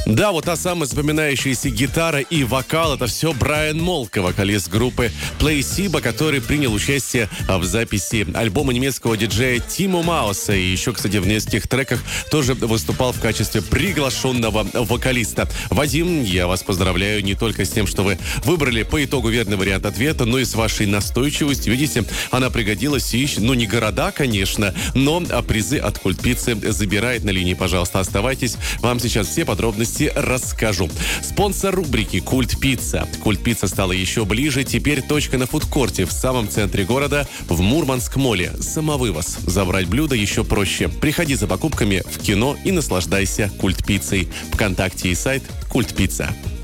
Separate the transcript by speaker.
Speaker 1: Да, вот та самая запоминающаяся гитара и вокал — это все Брайан Молко, вокалист группы Placebo, который принял участие в записи альбома немецкого диджея Тимо Мауса. И еще, кстати, в нескольких треках тоже выступал в качестве приглашенного вокалиста. Вадим, я вас поздравляю не только с тем, что вы выбрали по итогу верный вариант ответа, но и с вашей настойчивостью. Видите, она пригодилась и, не города, конечно, но призы от Культпиццы забирает. На линии, пожалуйста, оставайтесь. Вам сейчас все подробности расскажу. Спонсор рубрики «Культпицца». Культпицца стала еще ближе. Теперь точка на фудкорте в самом центре города, в Мурманск-моле. Самовывоз. Забрать блюдо еще проще. Приходи за покупками в кино и наслаждайся Культпиццей. ВКонтакте и сайт «Культпицца».